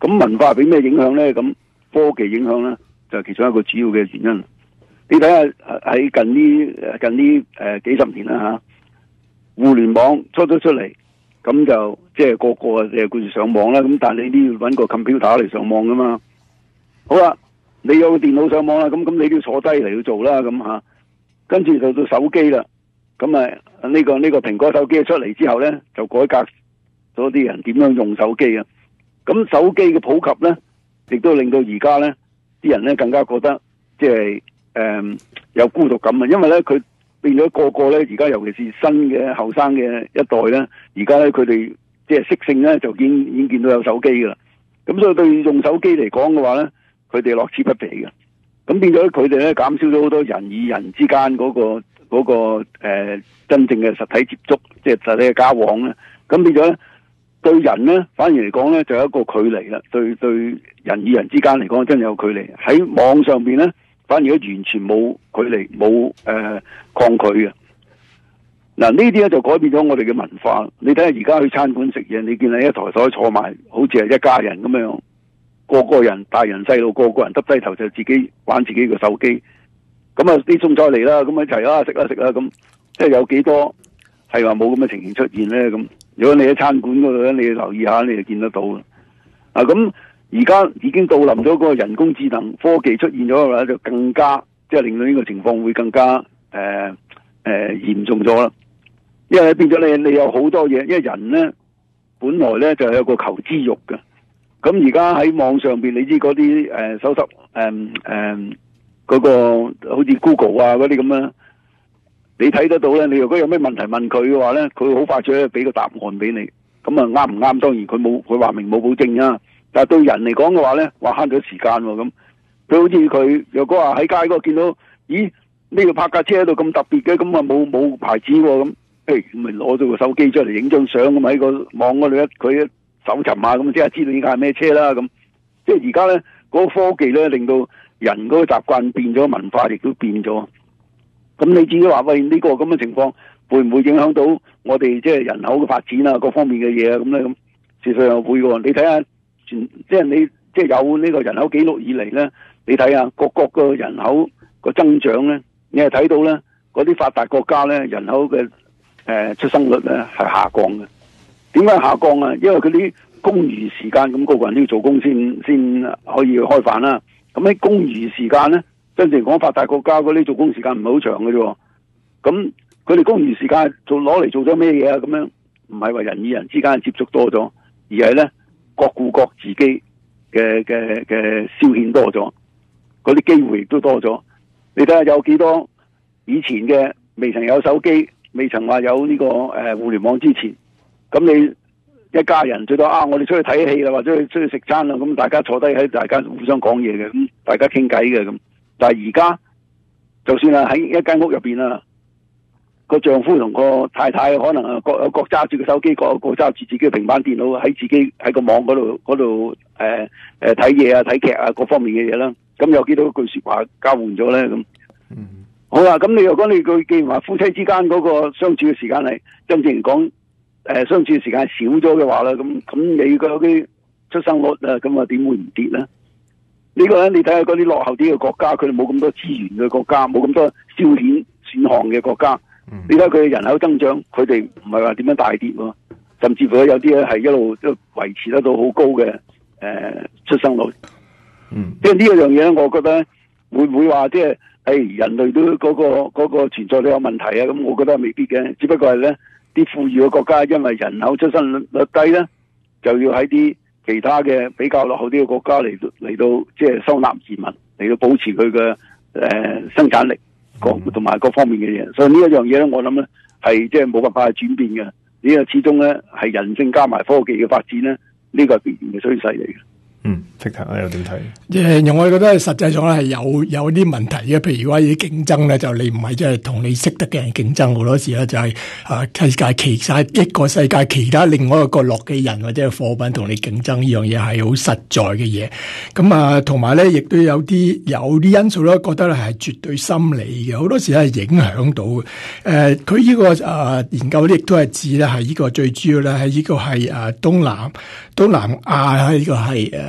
咁文化俾咩影響咧？咁科技影響咧，就係其中一個主要嘅原因。你睇下喺近呢幾十年啦吓，互聯網出咗出嚟，咁就即係個個顧住上網啦。咁但係你都要搵個 computer 嚟上網噶嘛。好啦，你有個電腦上網啦，咁你都要坐低嚟去做啦，咁吓。跟住就到手機啦，咁呢個蘋果手機出嚟之後咧，就改革咗啲人點樣用手機啊。咁手機嘅普及咧，亦都令到而家咧啲人咧更加覺得即係有孤獨感啊。因為咧佢變咗個個咧，而家尤其是新嘅後生嘅一代咧，而家咧佢哋即係識性咧就已經見到有手機噶啦。咁所以對用手機嚟講嘅話咧，佢哋樂此不疲嘅。咁變咗佢哋咧減少咗好多人與人之間嗰個真正嘅實體接觸，即係實體嘅交往咧。咁變咗咧對人咧反而嚟講咧就有一個距離啦。對人與人之間嚟講真係有距離。喺網上邊咧反而都完全冇距離，冇抗拒嘅。嗱，呢啲咧就改變咗我哋嘅文化。你睇下而家去餐館食嘢，你見你一台台坐埋，好似係一家人咁樣。個個人大人細路個個人耷低頭就自己玩自己個手機，咁啲餸菜嚟啦，咁一齊食啦，咁即係有幾多係話冇咁嘅情形出現咧？咁如果你喺餐館嗰度咧，你要留意下，你就見得到啦。咁而家已經到臨咗個人工智能科技出現咗嘅話，就更加即係令到呢個情況會更加嚴重咗啦。因為變咗你有好多嘢，因為人咧本來咧就係有個求知欲嘅。咁而家喺網上邊，你知嗰啲搜尋嗰個好似 Google 啊嗰啲咁樣，你睇得到咧。你如果有咩問題問佢嘅話咧，佢好快脆俾個答案俾你。咁啱唔啱？當然佢話明冇保證啊。但係對人嚟講嘅話咧，話慳咗時間喎。咁佢好似佢若果話喺街嗰度見到，咦呢個泊架車喺度咁特別嘅，咁冇牌子喎。咁咪攞咗個手機出嚟影張相咁喺個網嗰度佢搜尋下咁，即係知道依家係咩車啦。咁即係而家咧嗰個科技咧，令到人嗰個習慣變咗，文化亦都變咗。咁你至於話喂呢個咁嘅情況，會唔會影響到我哋即係人口嘅發展啊，各方面嘅嘢啊？咁咧咁事實上會喎。你睇下即係你即係有呢個人口記錄以嚟咧，你睇下各國個人口個增長咧，你係睇到咧嗰啲發達國家咧人口嘅出生率咧係下降嘅。點解下降啊？因為佢啲工餘時間，咁個個人都要做工先可以開飯啦。咁喺工餘時間咧，真正講發達國家嗰啲做工時間唔係好長嘅啫。咁佢哋工餘時間攞嚟做咗咩嘢啊？咁樣唔係話人與人之間嘅接觸多咗，而係咧各顧各自己嘅消遣多咗，嗰啲機會亦都多咗。你睇下有幾多以前嘅未曾有手機，未曾話有呢個互聯網之前。咁你一家人最多我哋出去睇戲啦，或者出去食餐啦，咁大家坐低喺大家互相講嘢嘅，咁大家傾偈嘅咁。但係而家就算係喺一間屋入邊啊，個丈夫同個太太可能各揸住個手機，各揸住自己嘅平板電腦，喺自己喺個網嗰度睇嘢啊、睇劇啊各方面嘅嘢啦。咁有幾多句說話交換咗咧？咁好啦，咁你如果你既然話夫妻之間嗰個相處嘅時間係真正嚟講。相處嘅時間少咗嘅話啦，咁你嗰啲出生率啊，咁點會唔跌咧？呢個咧，你睇下嗰啲落後啲嘅國家，佢哋冇咁多資源嘅國家，冇咁多消遣選項嘅國家，你睇下佢嘅人口增長，佢哋唔係話點樣大跌喎，甚至乎有啲咧係一路都維持得到好高嘅出生率。即係呢一樣嘢咧，我覺得會唔會話即係人類都嗰個存在都有問題啊？咁我覺得未必嘅，只不過係咧。啲富裕嘅國家因為人口出生率低咧，就要喺啲其他嘅比較落後啲嘅國家嚟到即係收納移民，嚟到保持佢嘅生產力同埋各方面嘅嘢。所以呢一樣嘢咧，我諗咧係即係冇辦法去轉變嘅。呢個始終咧係人性加埋科技嘅發展咧，呢個係必然嘅趨勢嚟嘅。 Victor又點睇？ 我覺得實際上咧係有啲問題嘅，譬如話啲競爭咧，就你唔係即係同你識得嘅人競爭，好多時咧就係一個世界其他另外一個角落嘅人或者係貨品同你競爭，呢樣嘢係好實在嘅嘢。咁同埋咧亦都有啲因素咧，覺得咧係絕對心理嘅，好多時係影響到嘅。佢呢個研究咧亦都係指咧係呢個最主要咧係呢個係東南亞，呢個係